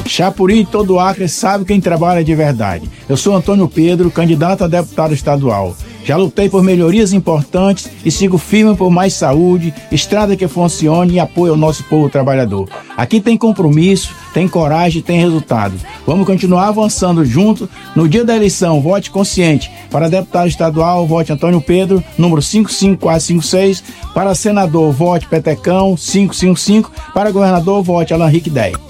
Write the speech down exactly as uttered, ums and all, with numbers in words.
Chapuri e todo o Acre sabe quem trabalha de verdade. Eu sou Antônio Pedro, candidato a deputado estadual. Já lutei por melhorias importantes e sigo firme por mais saúde, estrada que funcione e apoio ao nosso povo trabalhador. Aqui tem compromisso, tem coragem, tem resultado. Vamos continuar avançando juntos. No dia da eleição, vote consciente. Para deputado estadual, vote Antônio Pedro, número cinco cinco quatro cinco seis. Para senador, vote Petecão, cinco cinco cinco. Para governador, vote Alan Rick dez.